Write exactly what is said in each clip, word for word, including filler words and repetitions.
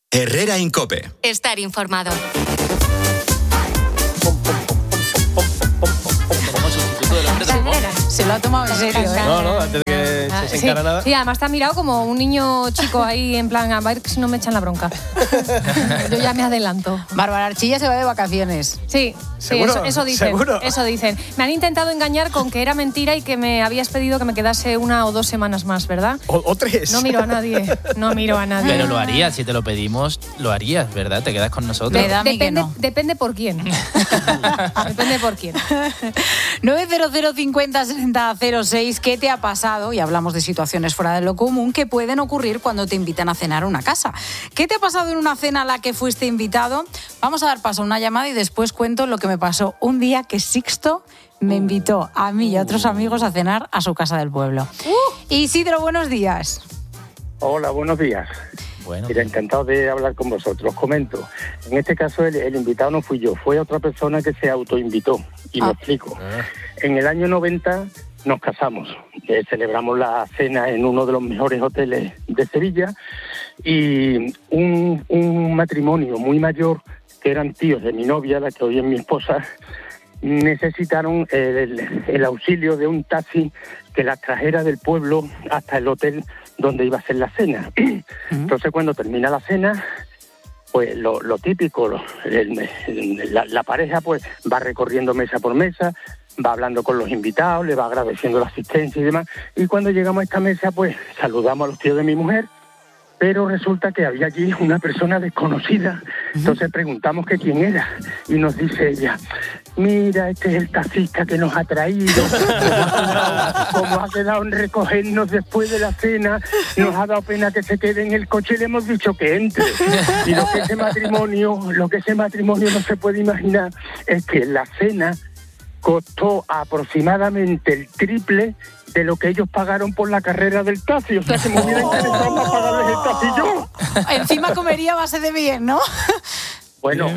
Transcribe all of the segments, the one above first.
Herrera Incope. Estar informado. Se lo ha tomado en serio, ¿eh? No, no, antes de que Ah, se sí, encara nada. sí, además te ha mirado como un niño chico ahí, en plan, a ver si no me echan la bronca. Yo ya me adelanto. Bárbara Archilla se va de vacaciones. Sí, sí, ¿Seguro? eso, eso dicen. ¿Seguro? Eso dicen. Me han intentado engañar con que era mentira y que me habías pedido que me quedase una o dos semanas más, ¿verdad? O, o tres. No miro a nadie, no miro a nadie. Pero lo harías, si te lo pedimos, lo harías, ¿verdad? Te quedas con nosotros. Me da a mí que Depende, no. depende por quién. Depende por quién. nueve cero cero cincuenta sesenta cero seis, ¿qué te ha pasado? Y hablamos de situaciones fuera de lo común que pueden ocurrir cuando te invitan a cenar a una casa. ¿Qué te ha pasado en una cena a la que fuiste invitado? Vamos a dar paso a una llamada y después cuento lo que me pasó un día que Sixto me invitó a mí y a otros amigos a cenar a su casa del pueblo. Uh. Isidro, buenos días. Hola, buenos días. Bueno, Mira, encantado de hablar con vosotros. Os comento. En este caso, el, el invitado no fui yo, fue otra persona que se autoinvitó. Y Ah. me explico. En el año noventa nos casamos. Eh, celebramos la cena en uno de los mejores hoteles de Sevilla y un, un matrimonio muy mayor, que eran tíos de mi novia, la que hoy es mi esposa, necesitaron el, el auxilio de un taxi que las trajera del pueblo hasta el hotel donde iba a ser la cena. Entonces, cuando termina la cena, pues lo, lo típico, lo, el, el, la, la pareja pues va recorriendo mesa por mesa, va hablando con los invitados, le va agradeciendo la asistencia y demás. Y cuando llegamos a esta mesa, pues saludamos a los tíos de mi mujer, pero resulta que había allí una persona desconocida. Entonces preguntamos que quién era y nos dice ella: mira, este es el taxista que nos ha traído, como ha quedado, como ha quedado en recogernos después de la cena, nos ha dado pena que se quede en el coche y le hemos dicho que entre. Y lo que ese matrimonio, lo que ese matrimonio no se puede imaginar es que la cena costó aproximadamente el triple de lo que ellos pagaron por la carrera del taxi. O sea, que me hubiera interesado más pagarles el taxi yo. Encima comería a base de bien, ¿no? Bueno,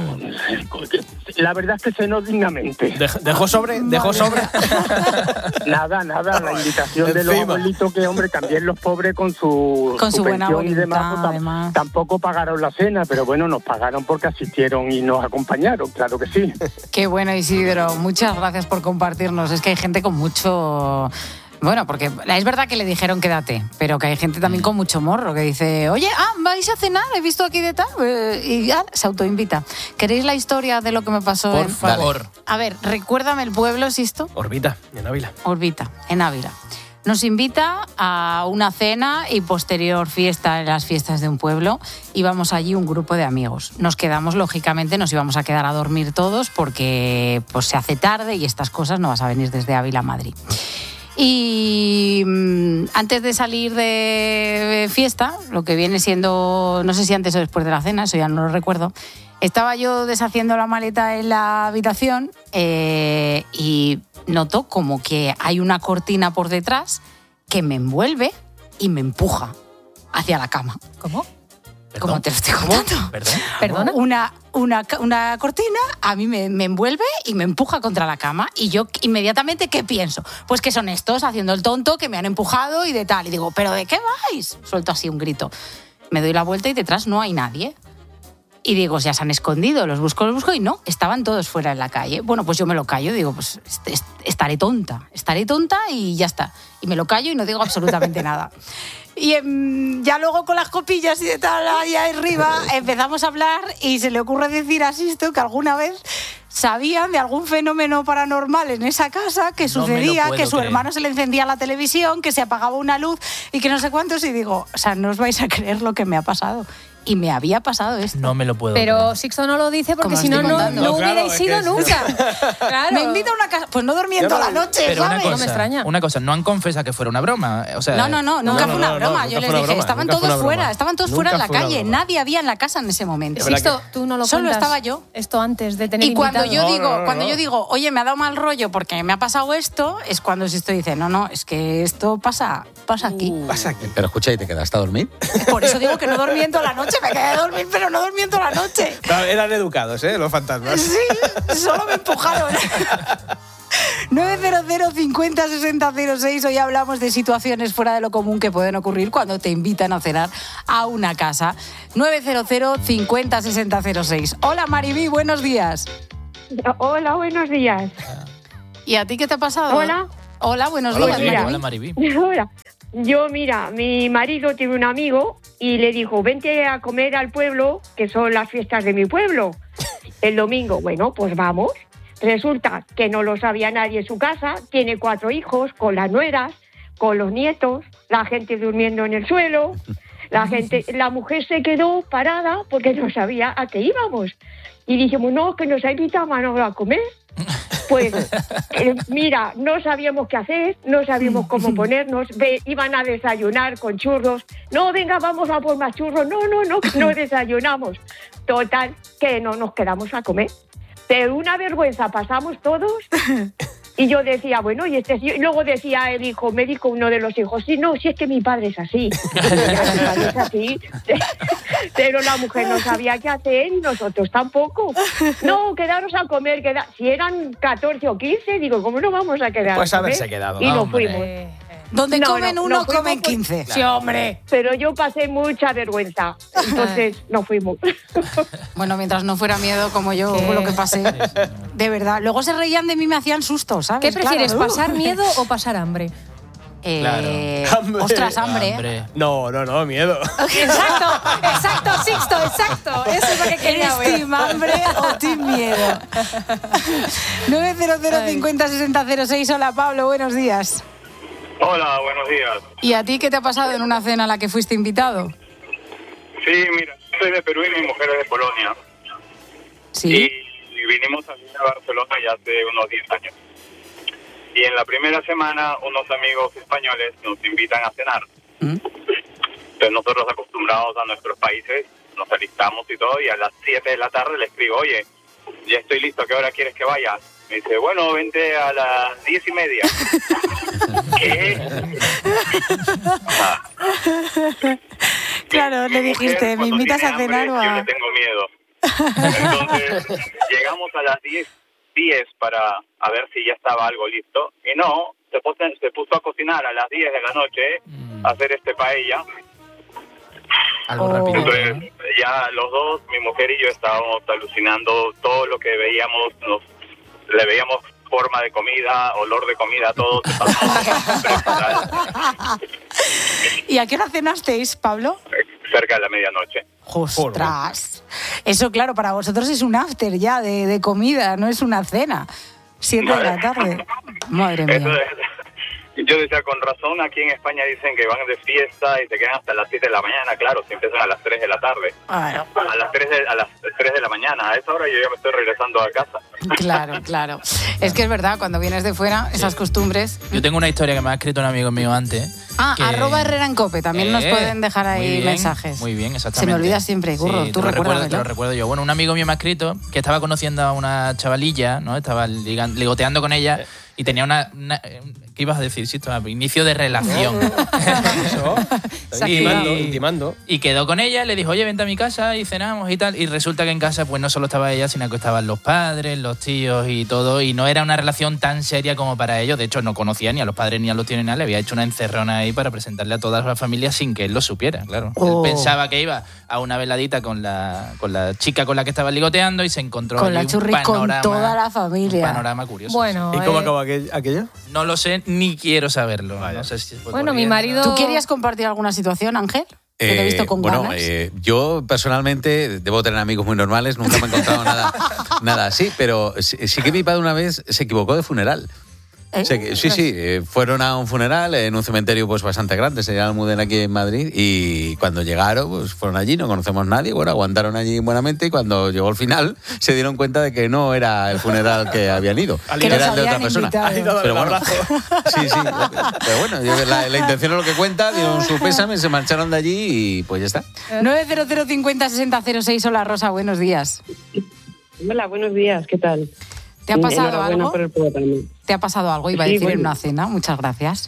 la verdad es que cenó dignamente. Dej- ¿Dejó sobre? ¿Dejó sobre? Nada, nada, la invitación de los Encima. abuelitos, que hombre, también los pobres con su, Con su buena pensión y demás, voluntad, pues, tam- además. tampoco pagaron la cena, pero bueno, nos pagaron porque asistieron y nos acompañaron, claro que sí. Qué bueno, Isidro. Muchas gracias por compartirnos. Es que hay gente con mucho... Bueno, porque es verdad que le dijeron quédate, pero que hay gente también con mucho morro que dice, oye, ah, ¿vais a cenar? He visto aquí de tal. Eh, y ya se autoinvita. ¿Queréis la historia de lo que me pasó? por en... favor. A ver, recuérdame el pueblo, Sisto. Orbita, en Ávila. Orbita, en Ávila. Nos invita a una cena y posterior fiesta en las fiestas de un pueblo. Íbamos allí un grupo de amigos. Nos quedamos, lógicamente, nos íbamos a quedar a dormir todos porque pues, se hace tarde y estas cosas no vas a venir desde Ávila a Madrid. Y mmm, antes de salir de fiesta, lo que viene siendo, no sé si antes o después de la cena, eso ya no lo recuerdo, estaba yo deshaciendo la maleta en la habitación eh, y noto como que hay una cortina por detrás que me envuelve y me empuja hacia la cama. ¿Cómo? Como te lo estoy contando. ¿Perdón? ¿Perdona? Una, una, una cortina a mí me, me envuelve y me empuja contra la cama. Y yo inmediatamente, ¿qué pienso? Pues que son estos haciendo el tonto, que me han empujado y de tal. Y digo, ¿pero de qué vais? Suelto así un grito. Me doy la vuelta y detrás no hay nadie. Y digo, ya se han escondido, los busco, los busco y no, estaban todos fuera en la calle. Bueno, pues yo me lo callo, digo, pues est- est- estaré tonta, estaré tonta y ya está. Y me lo callo y no digo absolutamente nada. Y em, ya luego con las copillas y de tal, ahí arriba, empezamos a hablar y se le ocurre decir a Sisto que alguna vez sabían de algún fenómeno paranormal en esa casa que No me lo sucedía, puedo que su creer. hermano se le encendía la televisión, que se apagaba una luz y que no sé cuántos. Y digo, o sea, no os vais a creer lo que me ha pasado. Y me había pasado esto. No me lo puedo Pero creer. Sixto no lo dice porque Como si no, estoy no, contando. no No, claro, hubierais es que ido es- nunca. Claro. Me invita a una casa, pues no durmiendo Yo no- la noche, Pero una ¿sabes? cosa, No me extraña. una cosa, no han confesado que fuera una broma. O sea, No, no, no, No, nunca no, fue una no, no, broma. nunca Yo les fue una dije, broma, estaban nunca fue todos una fuera, broma. estaban todos Nunca fuera en la fue una calle. broma. Nadie había en la casa en ese momento. Es verdad Sixto, tú no lo Solo cuentas. estaba yo. Esto antes de tener Y cuando yo invitado. No, digo, no, no, cuando no. yo digo, oye, me ha dado mal rollo porque me ha pasado esto, es cuando Sisto dice, no, no, es que esto pasa, pasa aquí. Pasa aquí. Pero escucha, ¿y te quedaste a dormir? Por eso digo que no dormí en toda la noche, me quedé a dormir, pero no dormí en toda la noche. Claro, eran educados, ¿eh? Los fantasmas. Sí, solo me empujaron. nueve cero cero cincuenta sesenta cero seis. Hoy hablamos de situaciones fuera de lo común que pueden ocurrir cuando te invitan a cenar a una casa. nueve cero cero cincuenta sesenta cero seis. Hola Maribí, buenos días. Hola, buenos días. ¿Y a ti qué te ha pasado? Hola. Hola, buenos Hola, días. Maribí. mira. Hola, Maribí. Hola. Yo, mira, mi marido tiene un amigo y le dijo, vente a comer al pueblo, que son las fiestas de mi pueblo, el domingo. Bueno, pues vamos. Resulta que no lo sabía nadie en su casa, tiene cuatro hijos, con las nueras, con los nietos, la gente durmiendo en el suelo, la gente, la mujer se quedó parada porque no sabía a qué íbamos. Y dijimos, no, que nos ha invitado Manolo a comer. Pues, eh, mira, no sabíamos qué hacer, no sabíamos cómo ponernos, ve, iban a desayunar con churros. No, venga, vamos a por más churros. No, no, no, no desayunamos. Total, que no nos quedamos a comer. Pero una vergüenza pasamos todos. Y yo decía, bueno, y este y luego decía el hijo, me dijo uno de los hijos, sí, no, si es que mi padre es así. Mi padre es así. Pero la mujer no sabía qué hacer y nosotros tampoco. No, quedaros a comer, queda... si eran catorce o quince, digo, ¿cómo no vamos a quedar Pues a comer? haberse quedado. Y nos Hombre. fuimos. Donde No, comen no, uno, no fuimos comen por- quince. Claro. Sí, hombre. Pero yo pasé mucha vergüenza, entonces no fuimos. Bueno, mientras no fuera miedo como yo, ¿Qué? lo que pasé. De verdad. Luego se reían de mí, me hacían susto, ¿sabes? ¿Qué prefieres, Claro. pasar miedo o pasar hambre? Eh, Claro. Ostras, hambre. Hombre. No, no, no, miedo. Exacto, exacto, Sixto, exacto. Eso es lo que quería ¿Eres oír. team hambre o team miedo? nueve cero cero cincuenta sesenta cero seis. Hola, Pablo, buenos días. Hola, buenos días. ¿Y a ti qué te ha pasado en una cena a la que fuiste invitado? Sí, mira, soy de Perú y mi mujer es de Polonia. Sí. Y vinimos a vivir a Barcelona ya hace unos diez años. Y en la primera semana unos amigos españoles nos invitan a cenar. ¿Mm? Entonces nosotros acostumbrados a nuestros países, nos alistamos y todo, y a las siete de la tarde le escribo, oye, ya estoy listo, ¿a qué hora quieres que vaya? Me dice, bueno, vente a las diez y media. ¿Qué? Ajá. Claro, le Mi dijiste, mujer, ¿me cuando invitas tiene a cenar hambre, o Yo a...? le tengo miedo. Entonces, llegamos a las diez, diez para a ver si ya estaba algo listo. Y no, se puso, se puso a cocinar a las diez de la noche, Mm. a hacer este paella. Algo Oh. rápido. Entonces, ya los dos, mi mujer y yo, estábamos alucinando todo lo que veíamos, nos le veíamos forma de comida, olor de comida, todo. Se pasó ¿Y a qué hora cenasteis, Pablo? cerca de la medianoche. ¡Ostras! Eso, claro, para vosotros es un after ya de, de comida, no es una cena. Siete de la tarde. Madre Eso mía. es- yo decía, con razón, aquí en España dicen que van de fiesta y se quedan hasta las siete de la mañana. Claro, si empiezan a las tres de la tarde. Claro, A las tres de, a las tres de la mañana. A esa hora yo ya me estoy regresando a casa. claro, claro. Es que es verdad, cuando vienes de fuera, esas costumbres... Yo tengo una historia que me ha escrito un amigo mío antes. Ah, que- arroba Herrera en Cope, también nos Eh, pueden dejar muy ahí bien, mensajes. Muy bien, Se exactamente. me olvida siempre, Curro, Sí, tú te lo recuerdo, recuérdamelo. te lo recuerdo yo. Bueno, un amigo mío me ha escrito que estaba conociendo a una chavalilla, ¿no? Estaba ligan- ligoteando con ella y tenía una... una- ¿qué ibas a decir, Sisto? Inicio de relación. Eso. Se ha Intimando, activado. intimando. Y quedó con ella, le dijo, oye, vente a mi casa y cenamos y tal. Y resulta que en casa pues no solo estaba ella, sino que estaban los padres, los tíos y todo. Y no era una relación tan seria como para ellos. De hecho, no conocía ni a los padres ni a los tíos ni nada. Le había hecho una encerrona ahí para presentarle a toda la familia sin que él lo supiera, claro. Oh. Él pensaba que iba a una veladita con la, con la chica con la que estaba ligoteando y se encontró Con allí la un churri con panorama- toda la familia. Un panorama curioso. Bueno, ¿Y cómo eh, acabó aquel- aquello? sí. No lo sé ni quiero saberlo. No sé si fue Bueno, mi corriendo. marido- ¿Tú querías compartir alguna situación, Ángel? Que te he visto con bueno, ganas. eh, yo personalmente debo tener amigos muy normales, nunca me he encontrado nada, nada así, pero sí, sí que mi padre una vez se equivocó de funeral. ¿Eh? O sea que- sí, sí, eh, fueron a un funeral en un cementerio pues bastante grande, se llama Almudena aquí en Madrid, y cuando llegaron, pues fueron allí, no conocemos a nadie, bueno, aguantaron allí buenamente, y cuando llegó el final se dieron cuenta de que no era el funeral que habían ido, Que era los el de otra habían persona. invitado. Ha ido a dar Pero un bueno, abrazo. sí, sí, pero bueno, yo- la, la intención es lo que cuenta, dieron su pésame, se marcharon de allí y pues ya está. nueve cero cero cincuenta sesenta cero seis. Hola, Rosa, buenos días. Hola, buenos días, ¿qué tal? ¿Te ha pasado Enhorabuena algo? por el programa. ¿Te ha pasado algo? Iba a Sí, decir en bueno. una cena. Muchas gracias.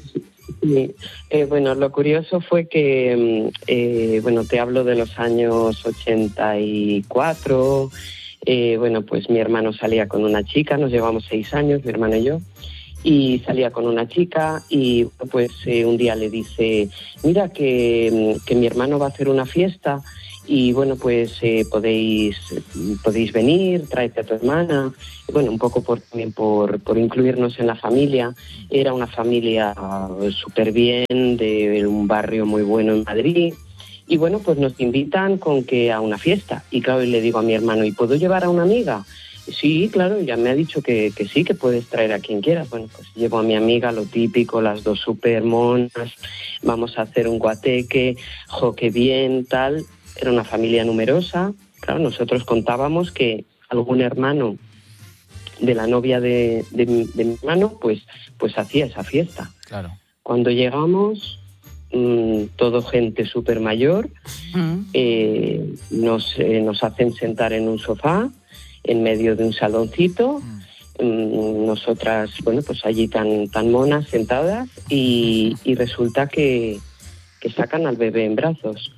Sí. Eh, bueno, lo curioso fue que, mm, eh, bueno, te hablo de los años ochenta y cuatro, Eh, bueno, pues mi hermano salía con una chica, nos llevamos seis años, mi hermano y yo, y salía con una chica y pues eh, un día le dice, mira que, que mi hermano va a hacer una fiesta y bueno, pues eh, podéis podéis venir, tráete a tu hermana. Y, bueno, un poco por, también por, por incluirnos en la familia. Era una familia súper bien, de un barrio muy bueno en Madrid. Y bueno, pues nos invitan con que a una fiesta. Y claro, y le digo a mi hermano, ¿y puedo llevar a una amiga? Sí, claro, ya me ha dicho que, que sí, que puedes traer a quien quieras. Bueno, pues llevo a mi amiga, lo típico, las dos súper monas, vamos a hacer un guateque, jo, qué bien, tal. Era una familia numerosa. Claro, nosotros contábamos que algún hermano de la novia de, de, de mi hermano, pues, pues hacía esa fiesta. Claro. Cuando llegamos, mmm, todo gente súper mayor, mm. eh, nos, eh, nos hacen sentar en un sofá, en medio de un saloncito, mm. mmm, nosotras, bueno, pues allí tan, tan monas sentadas, y, y resulta que, que sacan al bebé en brazos.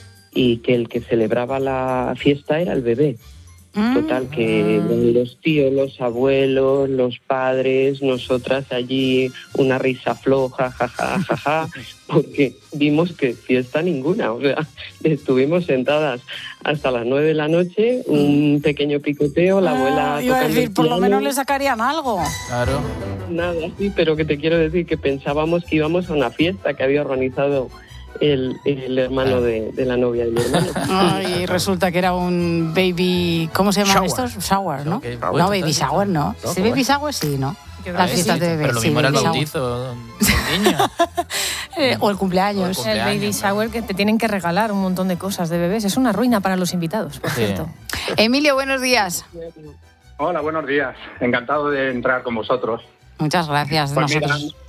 Y que el que celebraba la fiesta era el bebé. Mm. Total, que los tíos, los abuelos, los padres, nosotras allí una risa floja, jaja, jaja, porque vimos que fiesta ninguna. O sea, estuvimos sentadas hasta las nueve de la noche, un pequeño picoteo, la abuela... Ah, iba a decir, por lo menos le sacarían algo. Claro. Nada, sí, pero que te quiero decir que pensábamos que íbamos a una fiesta que había organizado El, el hermano de, de la novia de mi hermano. Ay, resulta que era un baby... ¿Cómo se llaman shower. estos? Shower, ¿no? Okay. No, no baby shower, no. no ¿Sí, baby shower? Sí, ¿no? Las fiestas sí, de bebé. Pero lo sí, mismo era el baby bautizo del niño. eh, o el cumpleaños. El baby shower, que te tienen que regalar un montón de cosas de bebés. Es una ruina para los invitados, por sí. cierto. Emilio, buenos días. Hola, buenos días. Encantado de entrar con vosotros. Muchas gracias. Pues nosotros... mira,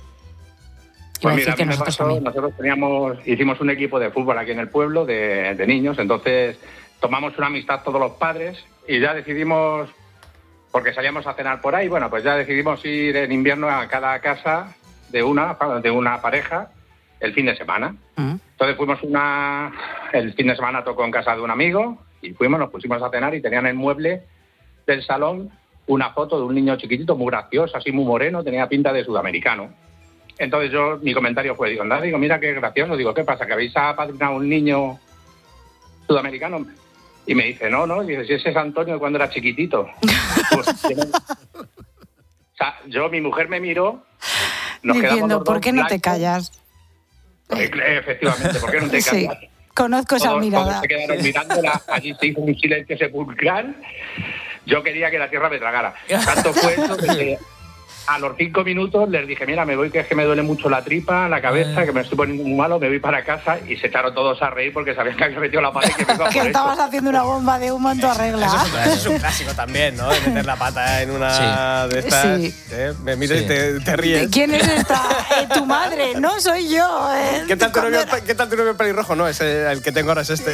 Pues mira, a mí me pasó, nosotros teníamos, hicimos un equipo de fútbol aquí en el pueblo de, de niños, entonces tomamos una amistad todos los padres y ya decidimos, porque salíamos a cenar por ahí, bueno, pues ya decidimos ir en invierno a cada casa de una, de una pareja el fin de semana. Uh-huh. Entonces fuimos una, el fin de semana tocó en casa de un amigo y fuimos, nos pusimos a cenar y tenían en el mueble del salón una foto de un niño chiquitito, muy gracioso, así muy moreno, tenía pinta de sudamericano. Entonces yo, mi comentario fue, digo, nada, digo, mira qué gracioso, digo, ¿qué pasa? ¿Que habéis apadrinado a un niño sudamericano? Y me dice, no, no, dice, si ese es Antonio cuando era chiquitito. Pues, o sea, yo, mi mujer me miró, nos diciendo, ¿por qué no te callas? Efectivamente, ¿por qué no te callas? Sí, conozco esa todos, mirada. Todos se quedaron mirándola, allí se hizo un silencio sepulcral, yo quería que la tierra me tragara. Tanto fue eso que... A los cinco minutos les dije, mira, me voy, que es que me duele mucho la tripa, la cabeza, que me estoy poniendo muy malo, me voy para casa, y se echaron todos a reír porque sabían que había metido la pata y que me iba a que estabas eso. Haciendo una bomba de humo en tu arregla. Eso, eso es un clásico también, ¿no? De meter la pata en una sí. de estas. Sí. ¿eh? Me miras sí. y te, te ríes. ¿Quién es esta? Eh, tu madre, no soy yo. Eh. ¿Qué tal tu novio, ¿qué tal tu novio pelirrojo? No, es el, el que tengo ahora es este.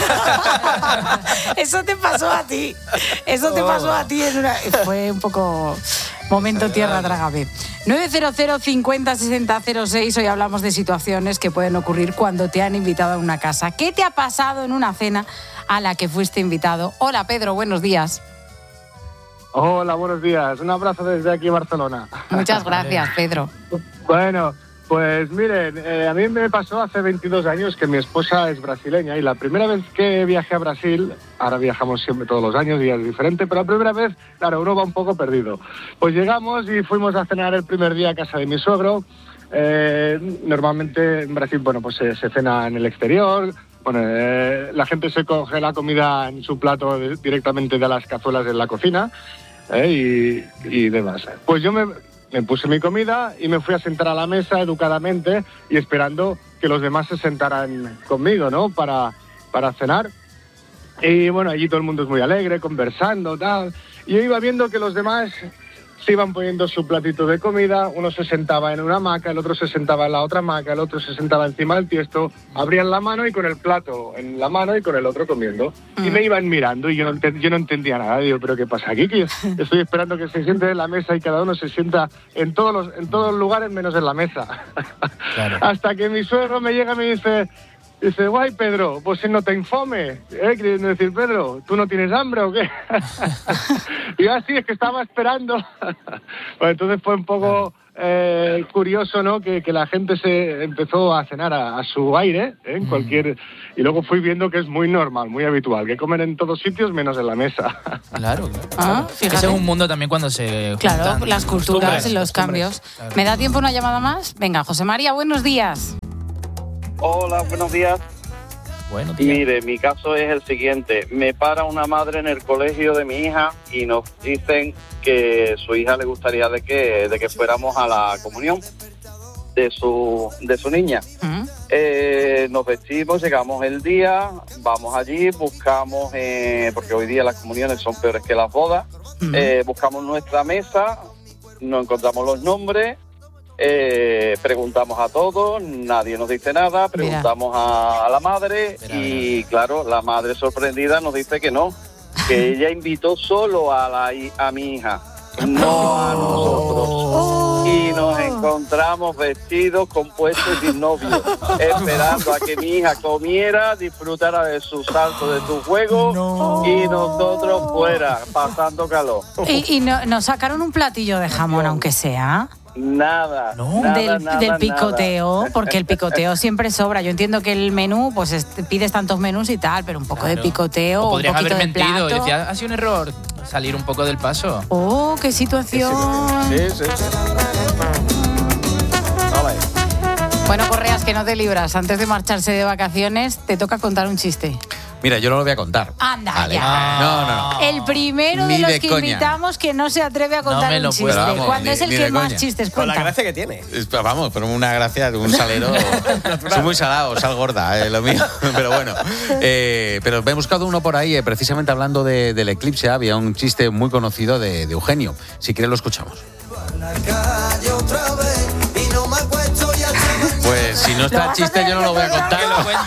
Eso te pasó a ti. Eso te pasó a ti. En una... Fue un poco... Momento tierra, trágame. nueve cero cero cincuenta sesenta cero seis. Hoy hablamos de situaciones que pueden ocurrir cuando te han invitado a una casa. ¿Qué te ha pasado en una cena a la que fuiste invitado? Hola, Pedro, buenos días. Hola, buenos días. Un abrazo desde aquí, Barcelona. Muchas gracias, Pedro. Bueno, pues miren, eh, a mí me pasó hace veintidós años que mi esposa es brasileña y la primera vez que viajé a Brasil, ahora viajamos siempre todos los años y es diferente, pero la primera vez, claro, uno va un poco perdido. Pues llegamos y fuimos a cenar el primer día a casa de mi suegro. Eh, normalmente en Brasil, bueno, pues se, se cena en el exterior. Bueno, eh, la gente se coge la comida en su plato de, directamente de las cazuelas en la cocina eh, y, y demás. Pues yo me... Me puse mi comida y me fui a sentar a la mesa educadamente y esperando que los demás se sentaran conmigo, ¿no? Para, para cenar. Y bueno, allí todo el mundo es muy alegre, conversando, tal. Y yo iba viendo que los demás se iban poniendo su platito de comida. Uno se sentaba en una hamaca, el otro se sentaba en la otra hamaca, el otro se sentaba encima del tiesto. Abrían la mano y con el plato en la mano y con el otro comiendo. Mm. Y me iban mirando y yo no, ent- yo no entendía nada. Digo, ¿pero qué pasa aquí? Que yo estoy esperando que se sienten en la mesa y cada uno se sienta en todos los, en todos los lugares menos en la mesa. Claro. Hasta que mi suegro me llega y me dice... Dice, guay, Pedro, pues no te infome. ¿Eh? Queriendo decir, Pedro, ¿tú no tienes hambre o qué? Y yo, así es que estaba esperando. Bueno, entonces fue un poco eh, curioso, ¿no? Que, que la gente se empezó a cenar a, a su aire, ¿eh? En cualquier... Y luego fui viendo que es muy normal, muy habitual, que comen en todos sitios menos en la mesa. Claro, claro. Ah, Ese es un mundo también cuando se Claro, juntan las culturas, costumbres, los cambios. Claro. ¿Me da tiempo una llamada más? Venga, José María, buenos días. Hola, buenos días. Bueno, mire, mi caso es el siguiente. Me para una madre en el colegio de mi hija y nos dicen que su hija le gustaría de que, de que fuéramos a la comunión de su, de su niña. ¿Mm? Eh, nos vestimos, llegamos el día, vamos allí, buscamos, eh, porque hoy día las comuniones son peores que las bodas, ¿Mm? eh, buscamos nuestra mesa, no encontramos los nombres. Eh, preguntamos a todos, nadie nos dice nada, preguntamos a, a la madre y claro, la madre sorprendida nos dice que no, que ella invitó solo a, la, a mi hija, no a nosotros. Y nos encontramos vestidos, compuestos y sin novio, esperando a que mi hija comiera, disfrutara de su salto, de su juego no. y nosotros fuera, pasando calor. Y, y no, nos sacaron un platillo de jamón, aunque sea... Nada, no. nada, del, nada, del picoteo, nada. Porque el picoteo siempre sobra. Yo entiendo que el menú, pues est- pides tantos menús y tal, pero un poco claro. de picoteo, o podrían un poquito haber de mentido plato. y decía, ha sido un error, salir un poco del paso. Oh, qué situación. Sí, sí, sí. Vale. Bueno, Correas, que no te libras. Antes de marcharse de vacaciones, te toca contar un chiste. Mira, yo no lo voy a contar. Anda, vale. ya. No, no, no. El primero Ni de los de que coña. invitamos que no se atreve a contar No un chiste. vamos, Cuando ni- es el ni que de más coña. chistes Con la cuenta. gracia que tiene. Es- Vamos, pero una gracia, un salero. Soy muy salado, sal gorda, eh, lo mío. Pero bueno. Eh, pero me he buscado uno por ahí, eh, precisamente hablando de- del eclipse. Había un chiste muy conocido de, de Eugenio. Si quieres, lo escuchamos. Pues si no está el chiste, yo no lo voy a contar.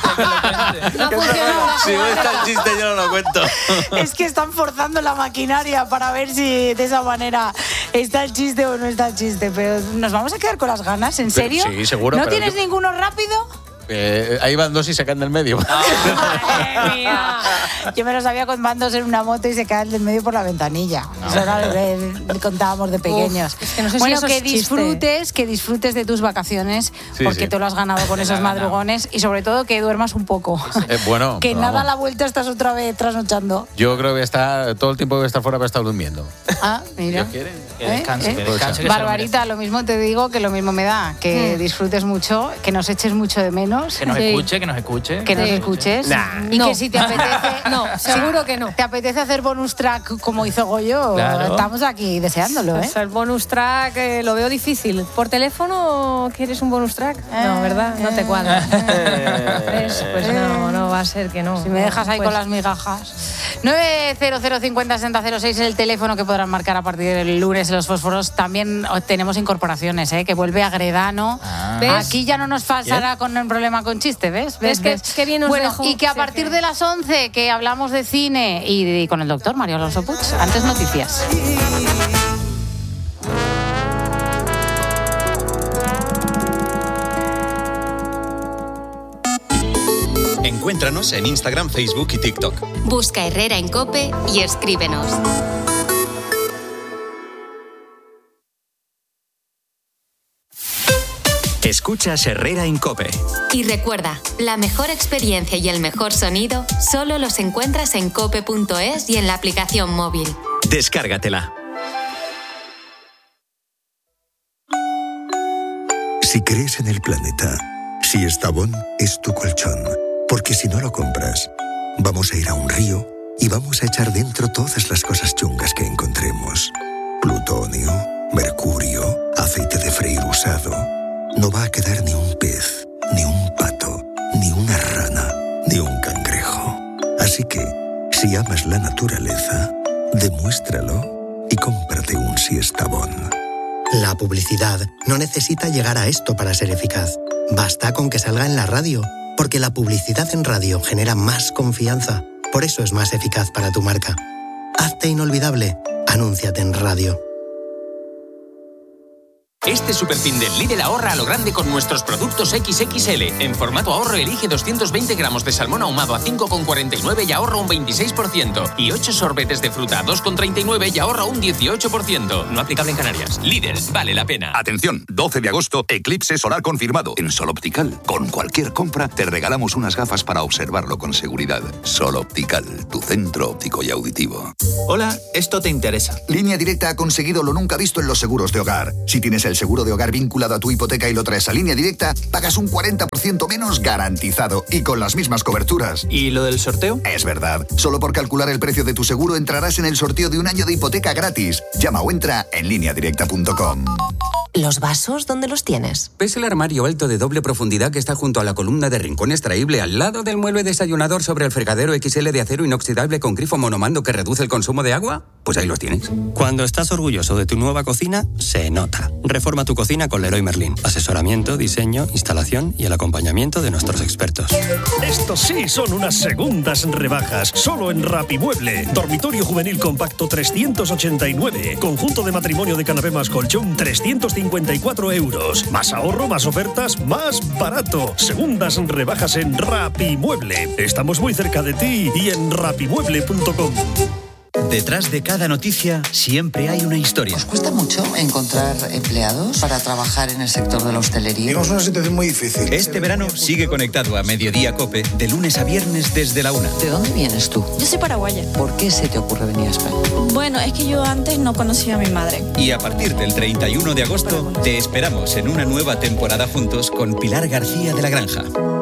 Si no está el chiste, yo no lo cuento. Es que están forzando la maquinaria para ver si de esa manera está el chiste o no está el chiste. Pero nos vamos a quedar con las ganas, ¿en Pero serio? sí, seguro, ¿No pero tienes yo- ninguno rápido? Eh, ahí van dos y se caen del medio. ¡Madre mía! Yo me los había con bandos en una moto y se caen del medio por la ventanilla. Eso era lo que contábamos de pequeños. Uf, es que no sé si bueno, eso que es chiste. disfrutes, que disfrutes de tus vacaciones, Sí, porque sí. te lo has ganado con esos madrugones y sobre todo que duermas un poco. Eh, bueno, que pero nada a vamos. la vuelta estás otra vez trasnochando. Yo creo que voy a estar, todo el tiempo que voy a estar fuera voy a estar durmiendo. Ah, mira. Que ¿Eh? descanse, ¿Eh? que descanse. que se lo Barbarita, lo mismo te digo que lo mismo me da. Que Mm. disfrutes mucho, que nos eches mucho de menos. Que nos Sí. escuche, que nos escuche. Que nos Sí. escuches. Nah. Y No. que si te apetece. No, seguro que no. ¿Te apetece hacer bonus track como hizo Goyo? Claro. Estamos aquí deseándolo, ¿eh? Pues el bonus track eh, lo veo difícil. ¿Por teléfono quieres un bonus track? No, ¿verdad? No te cuadra. ¿Ves? Pues no, no va a ser que no. Si me dejas ahí Pues- con las migajas. nueve cero cero cincuenta sesenta cero seis es el teléfono que podrán marcar a partir del lunes en los fósforos. También tenemos incorporaciones, ¿eh? Que vuelve Agredano. Ah. ¿Ves? Aquí ya no nos pasará con el problema con chiste, ¿ves? ¿Ves que- que bien os Bueno, dejo? y que a Sí, partir que- de las once que hablamos de cine y, y con el doctor Mario Alonso Puig. Antes noticias. Encuéntranos en Instagram, Facebook y TikTok. Busca Herrera en COPE y escríbenos. Escuchas Herrera en COPE. Y recuerda, la mejor experiencia y el mejor sonido solo los encuentras en cope punto es y en la aplicación móvil. Descárgatela. Si crees en el planeta, si Estavón es tu colchón, porque si no lo compras, vamos a ir a un río y vamos a echar dentro todas las cosas chungas que encontremos. Plutonio, mercurio, aceite de freír usado. No va a quedar ni un pez, ni un pato, ni una rana, ni un cangrejo. Así que, si amas la naturaleza, demuéstralo y cómprate un Siestabón. La publicidad no necesita llegar a esto para ser eficaz. Basta con que salga en la radio, porque la publicidad en radio genera más confianza. Por eso es más eficaz para tu marca. Hazte inolvidable. Anúnciate en radio. Este superfin del Lidl ahorra a lo grande con nuestros productos equis equis ele. En formato ahorro elige doscientos veinte gramos de salmón ahumado a cinco con cuarenta y nueve y ahorra un veintiséis por ciento. Y ocho sorbetes de fruta a dos con treinta y nueve y ahorra un dieciocho por ciento. No aplicable en Canarias. Lidl, vale la pena. Atención, doce de agosto, eclipse solar confirmado. En Sol Optical, con cualquier compra, te regalamos unas gafas para observarlo con seguridad. Sol Optical, tu centro óptico y auditivo. Hola, esto te interesa. Línea Directa ha conseguido lo nunca visto en los seguros de hogar. Si tienes el seguro de hogar vinculado a tu hipoteca y lo traes a Línea Directa, pagas un cuarenta por ciento menos garantizado y con las mismas coberturas. ¿Y lo del sorteo? Es verdad. Solo por calcular el precio de tu seguro entrarás en el sorteo de un año de hipoteca gratis. Llama o entra en línea directa punto com. ¿Los vasos dónde los tienes? ¿Ves el armario alto de doble profundidad que está junto a la columna de rincón extraíble al lado del mueble desayunador sobre el fregadero equis ele de acero inoxidable con grifo monomando que reduce el consumo de agua? Pues ahí los tienes. Cuando estás orgulloso de tu nueva cocina, se nota. Reforma tu cocina con Leroy Merlin. Asesoramiento, diseño, instalación y el acompañamiento de nuestros expertos. Estos sí son unas segundas rebajas. Solo en Rapimueble. Dormitorio juvenil compacto trescientos ochenta y nueve. Conjunto de matrimonio de canapé más colchón trescientos cincuenta y cuatro euros. Más ahorro, más ofertas, más barato. Segundas rebajas en Rapimueble. Estamos muy cerca de ti y en rapimueble punto com. Detrás de cada noticia siempre hay una historia. ¿Os cuesta mucho encontrar empleados para trabajar en el sector de la hostelería? Tenemos una situación muy difícil. Este verano sigue conectado a Mediodía COPE de lunes a viernes desde la una. ¿De dónde vienes tú? Yo soy paraguaya. ¿Por qué se te ocurre venir a España? Bueno, es que yo antes no conocía a mi madre. Y a partir del treinta y uno de agosto te esperamos en una nueva temporada juntos con Pilar García de la Granja.